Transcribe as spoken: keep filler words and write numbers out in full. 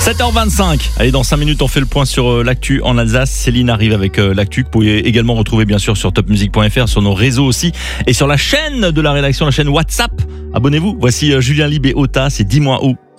sept heures vingt-cinq. Allez, dans cinq minutes, on fait le point sur euh, l'actu en Alsace. Céline arrive avec euh, l'actu que vous pouvez également retrouver bien sûr sur top music point f r, sur nos réseaux aussi et sur la chaîne de la rédaction, la chaîne WhatsApp. Abonnez-vous. Voici euh, Julien Lieb et Ota, c'est Dis-moi où.